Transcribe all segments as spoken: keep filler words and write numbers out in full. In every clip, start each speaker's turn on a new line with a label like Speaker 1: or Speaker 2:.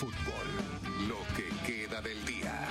Speaker 1: fútbol, lo que queda del día.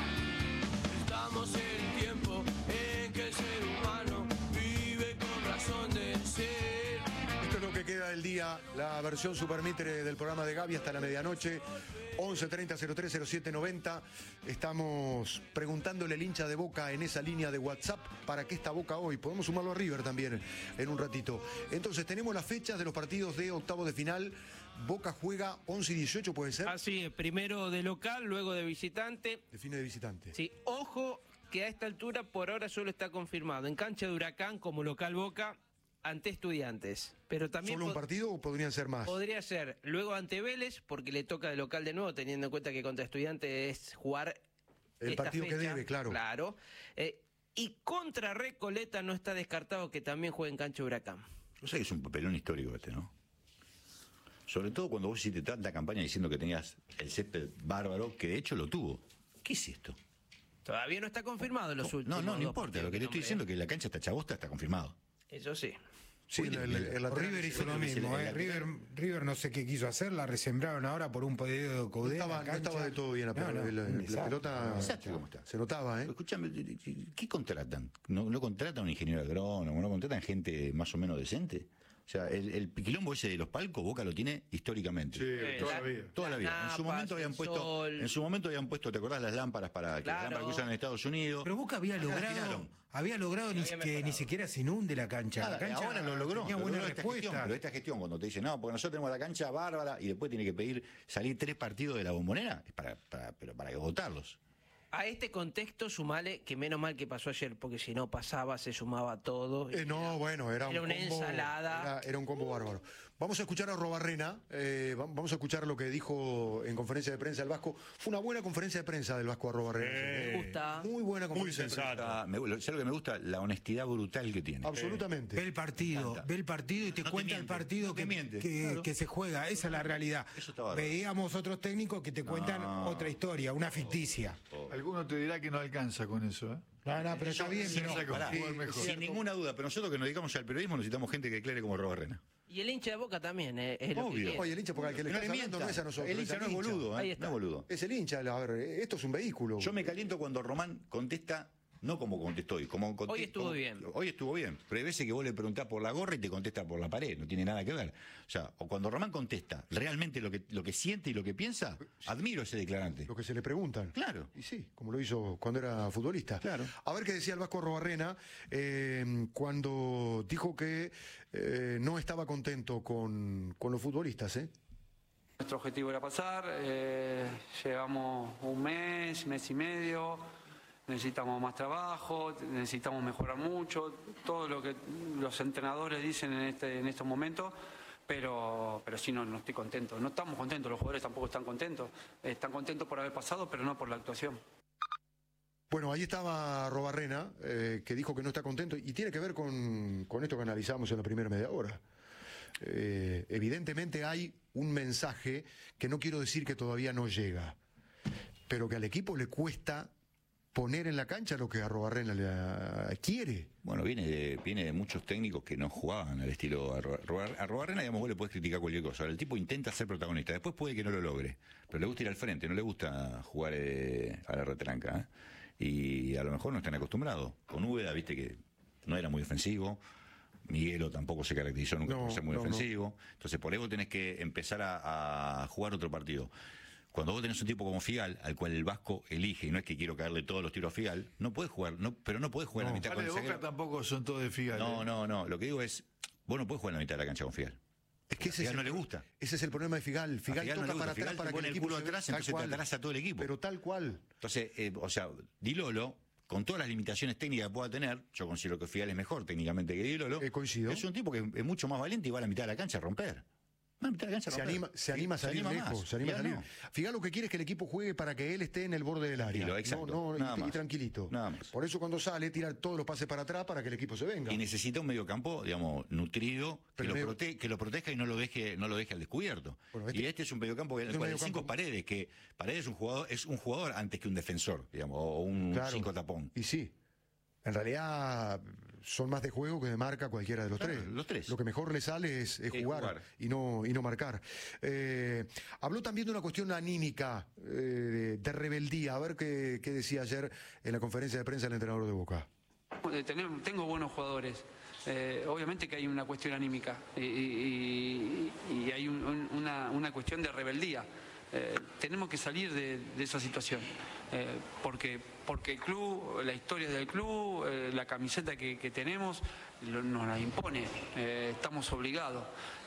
Speaker 2: Estamos en el tiempo en que el ser humano vive con razón de ser.
Speaker 3: Esto es lo que queda del día, la versión supermitre del programa de Gaby hasta la medianoche. once treinta cero tres cero siete noventa. Estamos preguntándole al hincha de Boca en esa línea de WhatsApp para qué está Boca hoy. Podemos sumarlo a River también en un ratito. Entonces tenemos las fechas de los partidos de octavos de final. Boca juega once y dieciocho, ¿puede ser?
Speaker 4: Así es, primero de local, luego de visitante.
Speaker 3: Define de visitante.
Speaker 4: Sí, ojo que a esta altura por ahora solo está confirmado en cancha de Huracán como local Boca ante Estudiantes. Pero también
Speaker 3: ¿Solo un partido o podrían ser más?
Speaker 4: Podría ser luego ante Vélez, porque le toca de local de nuevo, teniendo en cuenta que contra Estudiantes es jugar
Speaker 3: el
Speaker 4: esta
Speaker 3: partido
Speaker 4: fecha,
Speaker 3: que debe, claro.
Speaker 4: Claro. Eh, y contra Recoleta no está descartado que también juegue en cancha de Huracán.
Speaker 5: Yo sé que es un papelón histórico este, ¿no? Sobre todo cuando vos hiciste tanta campaña diciendo que tenías el césped bárbaro, que de hecho lo tuvo. ¿Qué es esto?
Speaker 4: Todavía no está confirmado en los
Speaker 5: No,
Speaker 4: últimos.
Speaker 5: no, no, no
Speaker 4: dos
Speaker 5: importa.
Speaker 4: partidos
Speaker 5: Lo que te estoy
Speaker 4: nombré.
Speaker 5: diciendo es que la cancha está chabosta, está confirmado.
Speaker 4: Eso sí.
Speaker 3: Sí, el, el, el lateral-
Speaker 6: River hizo lo
Speaker 5: el-
Speaker 6: mismo,
Speaker 5: el-
Speaker 6: ¿eh?
Speaker 5: el-
Speaker 6: River, River no sé qué quiso hacer, la resembraron ahora por un pedido de
Speaker 3: No
Speaker 6: Codé.
Speaker 3: estaba, no estaba de todo bien la,
Speaker 6: No, no,
Speaker 3: la- la-
Speaker 6: un
Speaker 3: la
Speaker 6: desastre.
Speaker 3: pelota.
Speaker 5: Desastre cómo está.
Speaker 3: Se notaba, ¿eh?
Speaker 5: Pero escúchame, ¿qué contratan? ¿No, no contratan un ingeniero agrónomo? ¿No contratan gente más o menos decente? O sea, el, el quilombo ese de los palcos, Boca lo tiene históricamente.
Speaker 3: Sí, toda la vida.
Speaker 5: Toda la vida. En su
Speaker 4: Napas,
Speaker 5: momento habían
Speaker 4: el
Speaker 5: puesto,
Speaker 4: sol.
Speaker 5: en su momento habían puesto, ¿te acordás las lámparas para que
Speaker 4: Claro.
Speaker 5: las lámparas que usan en Estados Unidos?
Speaker 6: Pero Boca había
Speaker 5: Acá las
Speaker 6: logrado,
Speaker 5: tiraron.
Speaker 6: había logrado ni,
Speaker 4: Había
Speaker 6: que
Speaker 4: mejorado.
Speaker 6: ni siquiera se inunde la cancha.
Speaker 5: Nada,
Speaker 6: la cancha
Speaker 5: ahora lo logró.
Speaker 6: tenía
Speaker 5: lo
Speaker 6: buena
Speaker 5: logró esta gestión,
Speaker 6: respuesta.
Speaker 5: pero esta gestión, cuando te dicen, no, porque nosotros tenemos la cancha bárbara y después tiene que pedir salir tres partidos de la Bombonera, es para, para, pero para votarlos.
Speaker 4: A este contexto sumale que menos mal que pasó ayer, porque si no pasaba, se sumaba todo.
Speaker 3: Eh, no, bueno, era,
Speaker 4: Era
Speaker 3: un
Speaker 4: una
Speaker 3: combo,
Speaker 4: ensalada.
Speaker 3: Era, era un combo bárbaro. Vamos a escuchar a Robarrena, eh, va- vamos a escuchar lo que dijo en conferencia de prensa el Vasco. Fue una buena conferencia de prensa del Vasco a Robarrena.
Speaker 4: Me gusta.
Speaker 3: Muy buena
Speaker 7: Muy
Speaker 3: conferencia de prensa.
Speaker 7: sensata.
Speaker 5: Ah, me, ¿sabes lo que me gusta? La honestidad brutal que tiene.
Speaker 3: Absolutamente.
Speaker 6: Ve el partido,
Speaker 5: encanta.
Speaker 6: ve el partido y te
Speaker 5: No te
Speaker 6: cuenta el
Speaker 5: miente,
Speaker 6: partido
Speaker 5: no te
Speaker 6: que,
Speaker 5: miente.
Speaker 6: que,
Speaker 5: Claro.
Speaker 6: que se juega. Esa es la realidad.
Speaker 5: Eso está bárbaro.
Speaker 6: Veíamos otros técnicos que te cuentan
Speaker 5: No.
Speaker 6: otra historia, una ficticia.
Speaker 7: Alguno te dirá que no alcanza con eso, ¿eh?
Speaker 6: No, no, pero está bien,
Speaker 7: sí,
Speaker 6: pero-
Speaker 7: sí,
Speaker 5: Pará,
Speaker 7: jugar mejor.
Speaker 5: sin ninguna duda, pero nosotros que nos dedicamos al periodismo necesitamos gente que declare como Robarrena.
Speaker 4: Y el hincha de Boca también, eh, es lo que
Speaker 5: Obvio.
Speaker 4: quiere.
Speaker 3: Oye, el hincha, porque al que le
Speaker 5: No
Speaker 3: estás
Speaker 5: le
Speaker 3: hablando
Speaker 5: mientas.
Speaker 3: no es a nosotros.
Speaker 5: El hincha no es boludo,
Speaker 4: Ahí
Speaker 5: ¿eh?
Speaker 4: está.
Speaker 5: No es boludo.
Speaker 3: Es el hincha. A ver, esto es un vehículo.
Speaker 5: Yo me caliento cuando Román contesta, no como contestó hoy, como conte-
Speaker 4: Hoy estuvo
Speaker 5: como-
Speaker 4: bien.
Speaker 5: Hoy estuvo bien, pero hay veces que vos le preguntás por la gorra y te contesta por la pared, no tiene nada que ver. O sea, o cuando Román contesta realmente lo que, lo que siente y lo que piensa, admiro a ese declarante.
Speaker 3: Lo que se le preguntan.
Speaker 5: Claro.
Speaker 3: Y sí, como lo hizo cuando era futbolista.
Speaker 5: Claro.
Speaker 3: A ver qué decía el Vasco Robarrena eh, cuando dijo que eh, no estaba contento con, con los futbolistas, ¿eh?
Speaker 8: Nuestro objetivo era pasar, eh, llevamos un mes, mes y medio, necesitamos más trabajo, necesitamos mejorar mucho, todo lo que los entrenadores dicen en, este, en estos momentos, pero, pero sí no, no estoy contento, no estamos contentos, los jugadores tampoco están contentos, están contentos por haber pasado, pero no por la actuación.
Speaker 3: Bueno, ahí estaba Robarrena, eh, que dijo que no está contento, y tiene que ver con, con esto que analizamos en la primera media hora. Eh, evidentemente hay un mensaje que no quiero decir que todavía no llega, pero que al equipo le cuesta poner en la cancha lo que a Robarrena le quiere.
Speaker 5: Bueno, viene de, viene de muchos técnicos que no jugaban al estilo a Robar- a Robarrena, digamos, vos le podés criticar cualquier cosa. Ahora, el tipo intenta ser protagonista, después puede que no lo logre, pero le gusta ir al frente, no le gusta jugar eh, a la retranca, ¿eh? Y a lo mejor no están acostumbrados. Con Úbeda, viste que no era muy ofensivo. Miguelo tampoco se caracterizó nunca
Speaker 3: No,
Speaker 5: por ser muy
Speaker 3: no,
Speaker 5: ofensivo. Entonces, por ahí vos tenés que empezar a, a jugar otro partido. Cuando vos tenés un tipo como Figal, al cual el Vasco elige, y no es que quiero caerle todos los tiros a Figal, no podés jugar, no, pero no podés jugar en la mitad
Speaker 7: Vale,
Speaker 5: con
Speaker 7: de
Speaker 5: el
Speaker 7: Boca
Speaker 5: zaguero.
Speaker 7: tampoco son todos de Figal.
Speaker 5: No,
Speaker 7: ¿eh?
Speaker 5: no, no. Lo que digo es, vos no podés jugar en la mitad de la cancha con Figal.
Speaker 3: Es que
Speaker 5: A
Speaker 3: ese
Speaker 5: Figal
Speaker 3: es
Speaker 5: no
Speaker 3: el-
Speaker 5: le gusta.
Speaker 3: Ese es el problema de Figal. Figal,
Speaker 5: Figal no
Speaker 3: toca
Speaker 5: le gusta.
Speaker 3: para
Speaker 5: Figal
Speaker 3: atrás
Speaker 5: te
Speaker 3: para que
Speaker 5: pone
Speaker 3: el
Speaker 5: el
Speaker 3: equipo
Speaker 5: culo
Speaker 3: se-
Speaker 5: atrás,
Speaker 3: tal
Speaker 5: entonces te
Speaker 3: cual.
Speaker 5: atrasa todo el equipo.
Speaker 3: Pero tal cual.
Speaker 5: Entonces, eh, o sea, Di Lolo, con todas las limitaciones técnicas que pueda tener, yo considero que Figal es mejor técnicamente que Di Lolo.
Speaker 3: Eh, coincido.
Speaker 5: Es un tipo que es mucho más valiente y va a la mitad de la cancha a romper. Va a la mitad de la cancha a
Speaker 3: Se
Speaker 5: romper.
Speaker 3: anima, se anima a
Speaker 5: Sí,
Speaker 3: salir
Speaker 5: anima
Speaker 3: lejos,
Speaker 5: más.
Speaker 3: se anima a
Speaker 5: Figal
Speaker 3: salir.
Speaker 5: no.
Speaker 3: Figal lo que quiere es que el equipo juegue para que él esté en el borde del área.
Speaker 5: Tranquilo, exacto,
Speaker 3: No, no,
Speaker 5: nada
Speaker 3: y, y
Speaker 5: más.
Speaker 3: tranquilito.
Speaker 5: Nada más.
Speaker 3: Por eso cuando sale, tira todos los pases para atrás para que el equipo se venga.
Speaker 5: Y necesita un mediocampo, digamos, nutrido, que
Speaker 3: Pero
Speaker 5: lo,
Speaker 3: medio-
Speaker 5: prote- que lo proteja y no lo deje, no lo deje al descubierto.
Speaker 3: Bueno, este-
Speaker 5: y este es un mediocampo en
Speaker 3: es
Speaker 5: el
Speaker 3: un
Speaker 5: cual el
Speaker 3: mediocampo-
Speaker 5: cinco es Paredes, que Paredes es un jugador, es un jugador antes que un defensor, digamos, o un
Speaker 3: Claro.
Speaker 5: cinco tapón.
Speaker 3: Y sí. En realidad son más de juego que de marca cualquiera de los
Speaker 5: Claro,
Speaker 3: tres.
Speaker 5: los tres.
Speaker 3: Lo que mejor le sale es, es
Speaker 5: Es
Speaker 3: jugar,
Speaker 5: jugar.
Speaker 3: Y, no, y no marcar. Eh, habló también de una cuestión anímica, eh, de, de rebeldía. A ver qué, qué decía ayer en la conferencia de prensa el entrenador de Boca.
Speaker 8: Eh, tener- tengo buenos jugadores. Eh, obviamente que hay una cuestión anímica y, y- y hay un- un- una, una cuestión de rebeldía. Eh, tenemos que salir de, de esa situación, eh, porque, porque el club, la historia del club, eh, la camiseta que, que tenemos lo- nos la impone, eh, estamos obligados.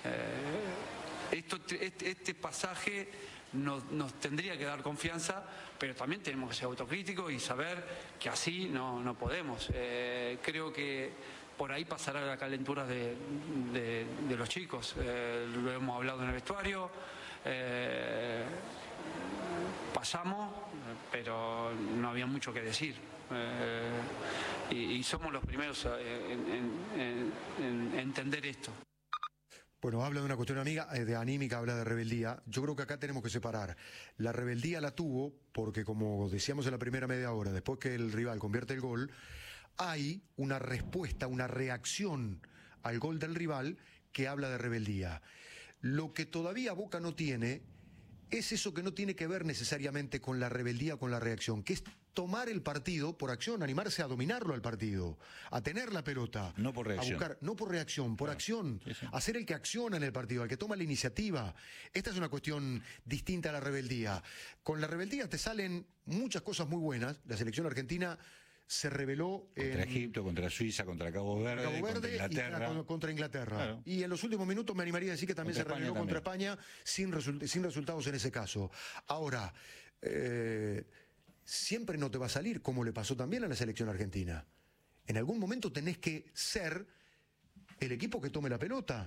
Speaker 8: Eh, esto, este, este pasaje nos, nos tendría que dar confianza, pero también tenemos que ser autocríticos y saber que así no, no podemos. Eh, creo que por ahí pasará la calentura de, de- de los chicos. Eh, lo hemos hablado en el vestuario. Eh, pasamos, pero no había mucho que decir. Eh, y, y somos los primeros eh, en, en- en- en entender esto.
Speaker 3: Bueno, habla de una cuestión amiga, eh, de anímica, habla de rebeldía. Yo creo que acá tenemos que separar. La rebeldía la tuvo porque, como decíamos en la primera media hora, después que el rival convierte el gol, hay una respuesta, una reacción al gol del rival que habla de rebeldía. Lo que todavía Boca no tiene es eso que no tiene que ver necesariamente con la rebeldía o con la reacción, que es tomar el partido por acción, animarse a dominarlo al partido, a tener la pelota.
Speaker 5: No por reacción.
Speaker 3: A buscar, no por reacción, por acción.
Speaker 5: Sí, sí.
Speaker 3: A ser el que acciona en el partido, el que toma la iniciativa. Esta es una cuestión distinta a la rebeldía. Con la rebeldía te salen muchas cosas muy buenas. La selección argentina se rebeló
Speaker 5: Contra
Speaker 3: en
Speaker 5: Egipto, contra Suiza, contra Cabo Verde,
Speaker 3: Cabo
Speaker 5: contra
Speaker 3: Verde y
Speaker 5: Inglaterra.
Speaker 3: contra, contra Inglaterra.
Speaker 5: Claro.
Speaker 3: Y en los últimos minutos me animaría a decir que también
Speaker 5: Contra
Speaker 3: se rebeló
Speaker 5: España
Speaker 3: contra España sin, result- sin resultados en ese caso. Ahora, eh, siempre no te va a salir, como le pasó también a la selección argentina. En algún momento tenés que ser el equipo que tome la pelota.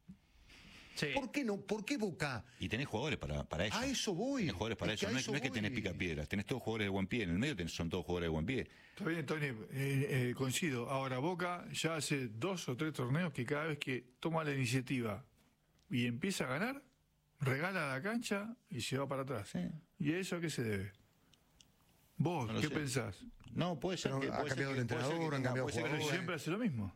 Speaker 4: Sí.
Speaker 3: ¿Por qué no? ¿Por qué Boca?
Speaker 5: Y tenés jugadores para, para eso.
Speaker 3: A eso voy.
Speaker 5: Tenés jugadores para
Speaker 3: Es que
Speaker 5: eso.
Speaker 3: a
Speaker 5: No es,
Speaker 3: eso
Speaker 5: no es que
Speaker 3: voy.
Speaker 5: tenés picapiedras, tenés todos jugadores de buen pie. En el medio tenés- son todos jugadores de buen pie.
Speaker 7: Está bien, Tony, eh, eh, coincido. Ahora, Boca ya hace dos o tres torneos que cada vez que toma la iniciativa y empieza a ganar, regala la cancha y se va para atrás.
Speaker 5: Sí.
Speaker 7: ¿Y a eso a qué se debe? ¿Vos
Speaker 5: No lo
Speaker 7: qué
Speaker 5: sé.
Speaker 7: pensás?
Speaker 5: No, puede ser
Speaker 3: Pero
Speaker 5: que.
Speaker 3: ha
Speaker 5: puede ser
Speaker 3: cambiado
Speaker 5: que-
Speaker 3: el
Speaker 5: puede ser que
Speaker 3: entrenador, han
Speaker 5: tenga-
Speaker 3: cambiado
Speaker 5: puede ser que
Speaker 7: Pero
Speaker 3: jugadores.
Speaker 7: siempre hace lo mismo.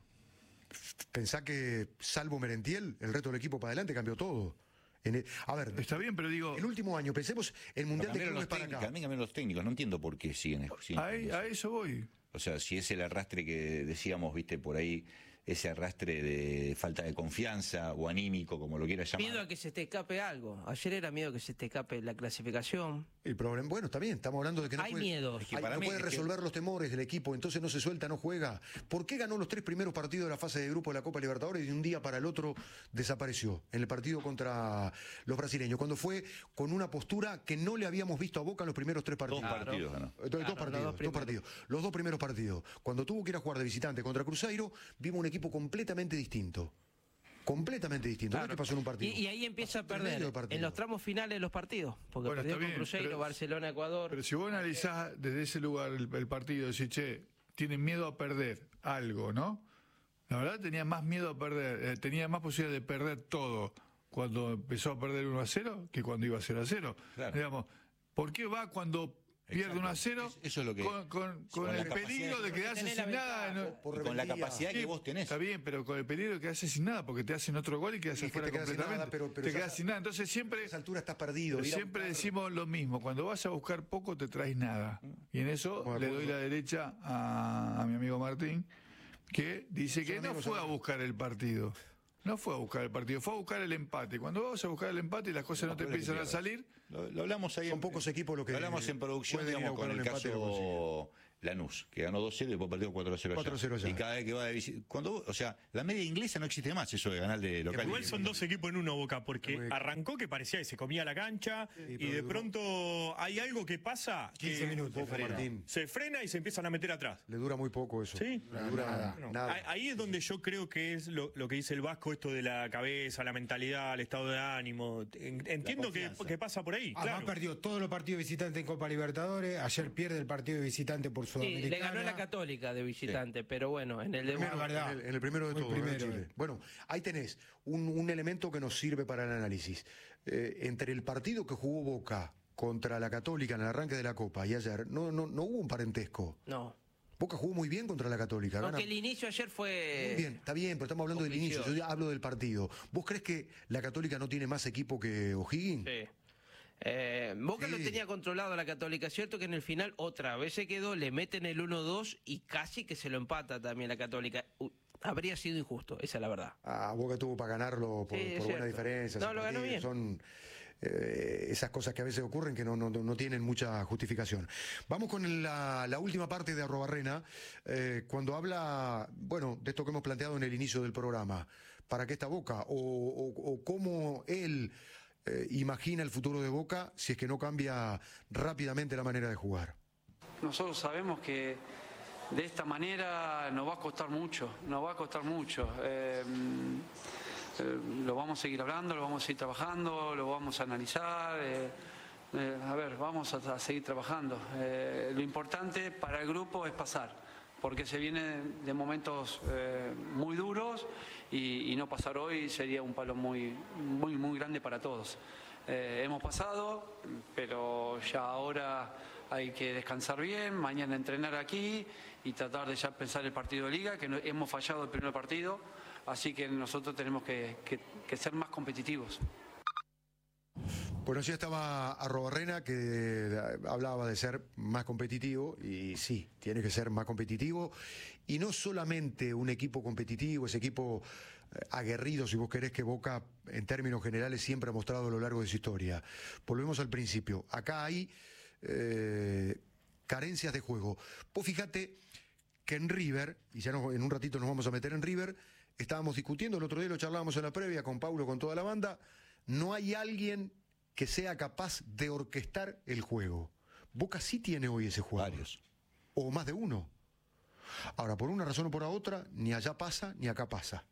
Speaker 3: Pensá que, salvo Merentiel, el resto del equipo para adelante cambió todo. En el- a ver,
Speaker 7: Está bien, pero digo,
Speaker 3: el último año, pensemos el Mundial de
Speaker 5: Cambiaron
Speaker 3: Clubes
Speaker 5: los
Speaker 3: para
Speaker 5: técnicos,
Speaker 3: acá.
Speaker 5: también cambiaron los técnicos. No entiendo por qué siguen. siguen
Speaker 7: a,
Speaker 5: con eso.
Speaker 7: a eso voy.
Speaker 5: O sea, si es el arrastre que decíamos, viste, por ahí, ese arrastre de falta de confianza o anímico, como lo quieras llamar.
Speaker 4: Miedo a que se te escape algo. Ayer era miedo que se te escape la clasificación.
Speaker 3: El problema, bueno, está bien, estamos hablando de que no
Speaker 4: Hay
Speaker 3: puede,
Speaker 4: miedos.
Speaker 5: Es que
Speaker 3: Ay,
Speaker 5: para
Speaker 3: no
Speaker 5: mí
Speaker 3: puede
Speaker 5: es que-
Speaker 3: resolver los temores del equipo, entonces no se suelta, no juega. ¿Por qué ganó los tres primeros partidos de la fase de grupo de la Copa Libertadores y de un día para el otro desapareció en el partido contra los brasileños? Cuando fue con una postura que no le habíamos visto a Boca en los primeros tres partidos.
Speaker 5: Dos partidos ganó.
Speaker 3: Eh, Dos,
Speaker 4: Claro,
Speaker 3: dos
Speaker 4: los
Speaker 3: partidos,
Speaker 4: dos
Speaker 3: dos
Speaker 4: primeros.
Speaker 3: partidos. Los dos primeros partidos. Cuando tuvo que ir a jugar de visitante contra Cruzeiro, vimos un equipo completamente distinto. Completamente distinto. No es que pasó en un partido.
Speaker 4: Y, y ahí empieza a
Speaker 3: Pasó en
Speaker 4: perder
Speaker 3: medio de partido.
Speaker 4: en los tramos finales de los partidos. Porque
Speaker 7: Bueno,
Speaker 4: perdió
Speaker 7: está
Speaker 4: con
Speaker 7: bien,
Speaker 4: Cruzeiro,
Speaker 7: pero-
Speaker 4: Barcelona, Ecuador.
Speaker 7: Pero si vos analizás desde ese lugar el, el partido, decís, che, tienen miedo a perder algo, ¿no? La verdad tenía más miedo a perder, eh, tenía más posibilidad de perder todo cuando empezó a perder uno a cero que cuando iba a cero a cero.
Speaker 5: Claro.
Speaker 7: Digamos, ¿por qué va cuando pierde
Speaker 5: Exacto.
Speaker 7: uno a cero
Speaker 5: Es- eso es lo que-
Speaker 7: con, con- con
Speaker 5: con la
Speaker 7: el
Speaker 5: capacidad
Speaker 7: peligro de
Speaker 5: de-
Speaker 7: quedarse
Speaker 4: Tenés
Speaker 7: sin
Speaker 4: la
Speaker 7: nada?
Speaker 4: ventaja,
Speaker 7: ¿no?
Speaker 3: por
Speaker 5: Y con la
Speaker 3: rebeldía.
Speaker 5: capacidad que
Speaker 7: Sí,
Speaker 5: vos tenés.
Speaker 7: Está bien, pero con el peligro de quedarse sin nada, porque te hacen otro gol y quedas
Speaker 3: Y que
Speaker 7: afuera
Speaker 3: te quedas sin
Speaker 7: completamente.
Speaker 3: nada, pero- pero
Speaker 7: te
Speaker 3: ya-
Speaker 7: quedas sin nada. Entonces siempre...
Speaker 3: A esa altura estás perdido. ir a
Speaker 7: Siempre
Speaker 3: buscar-
Speaker 7: decimos lo mismo, cuando vas a buscar poco te traes nada. Y en eso
Speaker 3: Bueno,
Speaker 7: le
Speaker 3: de
Speaker 7: doy
Speaker 3: acuerdo.
Speaker 7: la derecha a, a mi amigo Martín, que dice que
Speaker 3: Son
Speaker 7: no
Speaker 3: amigos,
Speaker 7: fue a
Speaker 3: son-
Speaker 7: buscar el partido. No fue a buscar el partido, fue a buscar el empate. Cuando vas a buscar el empate y las cosas no te
Speaker 5: pero es que
Speaker 7: empiezan a
Speaker 5: pierdes.
Speaker 7: salir,
Speaker 5: Lo, lo hablamos ahí.
Speaker 3: Son
Speaker 5: en-
Speaker 3: pocos equipos los que
Speaker 5: Lo hablamos en producción,
Speaker 3: pueden ir a
Speaker 5: digamos, con
Speaker 3: buscar
Speaker 5: el
Speaker 3: un empate y lo
Speaker 5: caso Lanús, que ganó dos cero y después perdió cuatro a cero allá.
Speaker 3: cuatro a cero allá.
Speaker 5: Y cada vez que va de visita. Cuando, vos- o sea, la media inglesa no existe más, eso de ganar de local.
Speaker 9: Igual son dos equipos en uno, Boca, porque
Speaker 3: Muy-
Speaker 9: arrancó que parecía que se comía la cancha y
Speaker 3: pero
Speaker 9: de
Speaker 3: duró-
Speaker 9: pronto hay algo que pasa
Speaker 6: quince
Speaker 9: que
Speaker 6: minutos.
Speaker 3: Poco, Martín.
Speaker 9: se frena y se empiezan a meter atrás.
Speaker 3: Le dura muy poco eso.
Speaker 9: Sí.
Speaker 3: Le dura
Speaker 6: Nada.
Speaker 9: No.
Speaker 3: nada.
Speaker 9: Ahí- Ahí es donde yo creo que es lo, lo que dice el Vasco, esto de la cabeza, la mentalidad, el estado de ánimo. En- Entiendo que,
Speaker 5: confianza.
Speaker 9: que pasa por ahí,
Speaker 6: Además
Speaker 9: claro.
Speaker 6: perdió todos los partidos visitantes en Copa Libertadores. Ayer pierde el partido de visitante por
Speaker 4: Sí,
Speaker 6: Sudamericana.
Speaker 4: le ganó la Católica de visitante, pero bueno, en el debut.
Speaker 6: Primero, verdad.
Speaker 3: En el, en el primero de
Speaker 6: Fue el
Speaker 3: todos, ¿no?
Speaker 6: primero,
Speaker 3: Chile.
Speaker 6: eh.
Speaker 3: Bueno, ahí tenés un, un elemento que nos sirve para el análisis. Eh, entre el partido que jugó Boca contra la Católica en el arranque de la Copa y ayer, no, no, no hubo un parentesco.
Speaker 4: No,
Speaker 3: Boca jugó muy bien contra la Católica.
Speaker 4: Aunque
Speaker 3: gana...
Speaker 4: el inicio ayer fue...
Speaker 3: Muy bien, está bien, pero estamos hablando del inicio, yo hablo del partido. ¿Vos crees que la Católica no tiene más equipo que O'Higgins?
Speaker 4: Sí. Eh, Boca
Speaker 3: Sí.
Speaker 4: lo tenía controlado a la Católica, cierto que en el final otra vez se quedó, le meten el uno dos y casi que se lo empata también la Católica. Uh, habría sido injusto, esa es la verdad.
Speaker 3: Ah, Boca tuvo para ganarlo por,
Speaker 4: Sí, es
Speaker 3: por buena
Speaker 4: cierto.
Speaker 3: diferencia.
Speaker 4: No,
Speaker 3: ese
Speaker 4: lo ganó
Speaker 3: partido.
Speaker 4: bien.
Speaker 3: Son eh, esas cosas que a veces ocurren que no, no, no tienen mucha justificación. Vamos con la, la última parte de Arrobarrena, eh, cuando habla, bueno, de esto que hemos planteado en el inicio del programa. ¿Para qué está Boca? O, o, o cómo él eh, imagina el futuro de Boca si es que no cambia rápidamente la manera de jugar.
Speaker 8: Nosotros sabemos que de esta manera nos va a costar mucho, nos va a costar mucho. Eh, eh, lo vamos a seguir hablando, lo vamos a seguir trabajando, lo vamos a analizar. Eh, eh, a ver, vamos a, a seguir trabajando. Eh, lo importante para el grupo es pasar, porque se viene de momentos eh, muy duros y, y no pasar hoy sería un palo muy, muy, muy grande para todos. Eh, hemos pasado, pero ya ahora hay que descansar bien, mañana entrenar aquí y tratar de ya pensar el partido de liga, que no, hemos fallado el primer partido, así que nosotros tenemos que, que, que ser más competitivos.
Speaker 3: Bueno, ya estaba Arrobarrena que hablaba de ser más competitivo y sí, tiene que ser más competitivo y no solamente un equipo competitivo, ese equipo aguerrido, si vos querés, que Boca en términos generales siempre ha mostrado a lo largo de su historia. Volvemos al principio, acá hay eh, carencias de juego. Vos fíjate que en River, y ya no, en un ratito nos vamos a meter en River, estábamos discutiendo, el otro día lo charlábamos en la previa con Paulo, con toda la banda, no hay alguien que sea capaz de orquestar el juego. Boca sí tiene hoy ese juego.
Speaker 5: Varios.
Speaker 3: O más de uno. Ahora, por una razón o por otra, ni allá pasa, ni acá pasa.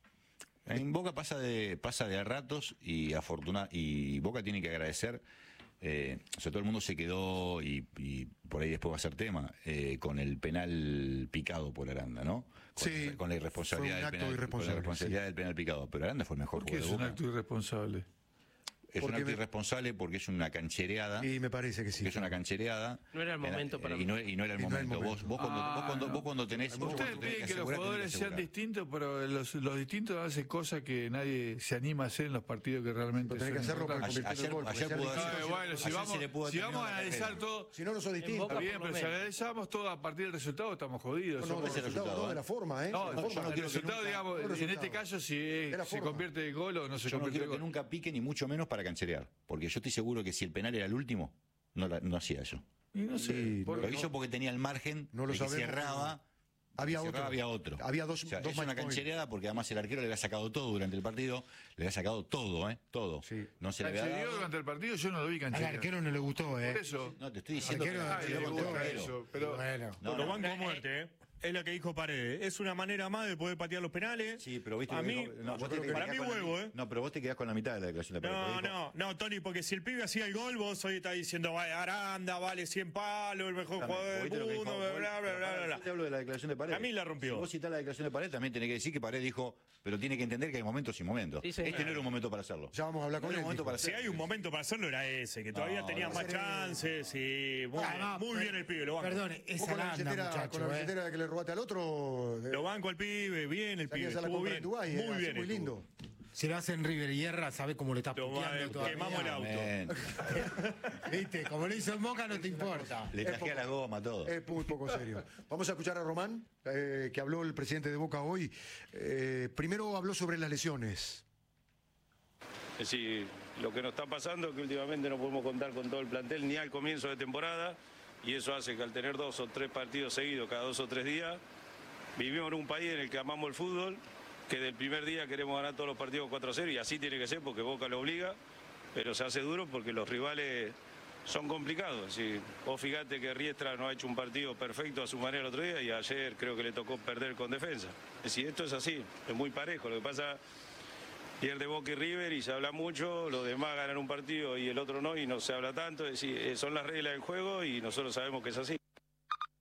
Speaker 5: En Boca pasa de pasa de a ratos y afortuna, y Boca tiene que agradecer, eh, o sea, todo el mundo se quedó y, y por ahí después va a ser tema, eh, con el penal picado por Aranda, ¿no? Con,
Speaker 3: Sí,
Speaker 5: con la irresponsabilidad,
Speaker 3: fue un
Speaker 5: del
Speaker 3: acto
Speaker 5: penal, con la
Speaker 3: irresponsable,
Speaker 5: responsabilidad
Speaker 3: sí.
Speaker 5: del penal picado, pero Aranda fue el mejor
Speaker 7: ¿Por qué
Speaker 5: jugador
Speaker 7: es
Speaker 5: de
Speaker 7: un
Speaker 5: Boca.
Speaker 7: acto irresponsable?
Speaker 5: Es un
Speaker 3: Porque
Speaker 5: acto
Speaker 3: me-
Speaker 5: irresponsable porque es una canchereada.
Speaker 3: Y me parece que sí.
Speaker 5: que es una canchereada.
Speaker 4: No era el momento para
Speaker 5: y
Speaker 4: mí.
Speaker 5: no, y no era el
Speaker 3: Y no era el
Speaker 5: momento.
Speaker 3: momento.
Speaker 5: Vos, vos, cuando,
Speaker 7: Ah,
Speaker 5: vos, cuando,
Speaker 7: no.
Speaker 5: vos cuando tenés. vos
Speaker 7: Ustedes
Speaker 5: cuando tenés
Speaker 7: piden que los
Speaker 5: asegurar, tenés
Speaker 7: jugadores sean
Speaker 5: asegurar.
Speaker 7: distintos, pero los, los distintos hacen cosas que nadie se anima a hacer en los partidos que realmente
Speaker 3: Pero tenés que
Speaker 7: son
Speaker 3: hacerlo para
Speaker 7: importantes.
Speaker 3: convertir el gol.
Speaker 5: Ayer
Speaker 3: porque
Speaker 5: pudo
Speaker 3: si
Speaker 5: hacer-
Speaker 3: alguien-
Speaker 7: Ah, bueno, si
Speaker 5: ayer
Speaker 7: vamos,
Speaker 5: se le pudo
Speaker 7: si
Speaker 5: terminar
Speaker 7: vamos a
Speaker 5: la
Speaker 7: analizar
Speaker 5: carrera.
Speaker 7: todo,
Speaker 3: Si no, no sos distinto.
Speaker 4: Boca-
Speaker 7: está bien,
Speaker 4: por lo
Speaker 7: pero si
Speaker 4: menos.
Speaker 7: analizamos todo a partir del resultado, estamos jodidos.
Speaker 3: No, no,
Speaker 7: Somos-
Speaker 3: el resultado,
Speaker 5: resultado,
Speaker 3: no, de
Speaker 5: ¿eh?
Speaker 3: la forma, ¿eh?
Speaker 7: No,
Speaker 3: De la
Speaker 5: yo
Speaker 3: forma.
Speaker 5: no
Speaker 7: el
Speaker 5: quiero que
Speaker 7: resultado,
Speaker 5: nunca-
Speaker 7: digamos,
Speaker 3: el
Speaker 7: en
Speaker 3: resultado.
Speaker 7: este caso, si
Speaker 3: De la
Speaker 7: se
Speaker 3: forma.
Speaker 7: convierte en gol o no se
Speaker 5: Yo no
Speaker 7: convierte
Speaker 5: quiero
Speaker 7: en
Speaker 5: que
Speaker 7: gol.
Speaker 5: nunca pique, ni mucho menos para cancherear. Porque yo estoy seguro que si el penal era el último, no, la- no hacía eso.
Speaker 7: Y no sé,
Speaker 3: Sí,
Speaker 7: por-
Speaker 5: Lo hizo porque tenía el margen
Speaker 3: No lo
Speaker 5: de que
Speaker 3: sabemos,
Speaker 5: cerraba.
Speaker 3: Había
Speaker 5: cerraba,
Speaker 3: otro.
Speaker 5: había otro.
Speaker 3: Había dos-
Speaker 5: O sea,
Speaker 3: dos
Speaker 5: es una
Speaker 3: match point.
Speaker 5: canchereada porque además el arquero le había sacado todo durante el partido. Le había sacado todo, ¿eh? Todo.
Speaker 3: Sí.
Speaker 5: No se le había
Speaker 7: ¿Canchereó
Speaker 5: dado.
Speaker 7: durante el partido? Yo no lo vi
Speaker 6: Al
Speaker 7: cancherear.
Speaker 6: arquero no le gustó, ¿eh?
Speaker 7: Por eso.
Speaker 5: No, te estoy diciendo
Speaker 6: Arquero,
Speaker 5: que
Speaker 7: Ay,
Speaker 5: canchereó
Speaker 7: le
Speaker 5: contra el
Speaker 7: gusta
Speaker 5: arquero.
Speaker 7: eso, pero
Speaker 6: Bueno.
Speaker 5: No,
Speaker 9: Lo
Speaker 5: no,
Speaker 9: banco a muerte, ¿eh? Es lo que dijo Paredes. Es una manera más de poder patear los penales.
Speaker 5: Sí, pero viste
Speaker 9: A
Speaker 5: que
Speaker 9: mí,
Speaker 5: dijo- no, vos te
Speaker 3: creo que
Speaker 9: para
Speaker 5: quedás
Speaker 9: mí
Speaker 5: con la
Speaker 9: huevo,
Speaker 5: mi-
Speaker 9: ¿eh?
Speaker 5: No, pero vos te quedás con la mitad de la declaración de Paredes.
Speaker 9: No,
Speaker 5: porque dijo-
Speaker 9: no, no, Tony, porque si el pibe hacía el gol, vos hoy estás diciendo, vale, Aranda, vale cien palos, el mejor jugador del
Speaker 5: ¿Oíste lo que dijo?
Speaker 9: mundo, bla, bla, bla, bla, bla.
Speaker 5: Yo te hablo de la declaración de Paredes.
Speaker 9: A mí la rompió.
Speaker 5: Si vos citás la declaración de Paredes, también tenés que decir que Paredes dijo, pero tiene que entender que hay momentos y momentos.
Speaker 4: Sí, señor.
Speaker 5: Este no era un momento para hacerlo.
Speaker 3: Ya vamos a hablar
Speaker 5: No
Speaker 3: con
Speaker 5: era
Speaker 3: él.
Speaker 5: un momento
Speaker 3: dijo.
Speaker 5: para
Speaker 9: Si
Speaker 5: hacerlo.
Speaker 9: hay un momento para hacerlo era ese, que todavía
Speaker 5: No,
Speaker 9: tenía
Speaker 5: no,
Speaker 9: más
Speaker 3: no.
Speaker 9: chances y muy,
Speaker 6: Ah, no,
Speaker 9: muy
Speaker 6: per-
Speaker 9: bien el pibe, lo banco.
Speaker 6: Perdón, es
Speaker 3: Vos con la
Speaker 6: Aranda,
Speaker 3: billetera, con la
Speaker 6: muchacho, ¿eh?
Speaker 3: billetera de que le robaste al otro, eh,
Speaker 9: Lo banco al pibe, bien el pibe,
Speaker 3: salías a la
Speaker 9: estuvo
Speaker 3: compra de
Speaker 9: bien,
Speaker 3: Dubái,
Speaker 9: muy
Speaker 3: eh, así
Speaker 9: bien
Speaker 3: muy
Speaker 9: estuvo.
Speaker 3: lindo.
Speaker 6: Si lo hacen River y Hierra, sabe cómo le está
Speaker 9: Lo
Speaker 6: puteando
Speaker 9: va-
Speaker 6: todavía.
Speaker 9: quemamos el auto.
Speaker 5: Amén.
Speaker 6: ¿Viste? Como lo hizo en Boca, no te importa.
Speaker 5: Le tajea la goma, todo.
Speaker 3: Es muy poco serio. Vamos a escuchar a Román, eh, que habló el presidente de Boca hoy. Eh, primero habló sobre las lesiones.
Speaker 10: Es decir, lo que nos está pasando es que últimamente no podemos contar con todo el plantel ni al comienzo de temporada y eso hace que al tener dos o tres partidos seguidos cada dos o tres días, vivimos en un país en el que amamos el fútbol, que del primer día queremos ganar todos los partidos cuatro a cero y así tiene que ser porque Boca lo obliga, pero se hace duro porque los rivales son complicados. Es decir, vos fíjate que Riestra no ha hecho un partido perfecto a su manera el otro día y ayer creo que le tocó perder con defensa. Es decir, esto es así, es muy parejo. Lo que pasa, pierde Boca y River y se habla mucho, los demás ganan un partido y el otro no y no se habla tanto. Es decir, son las reglas del juego y nosotros sabemos que es así.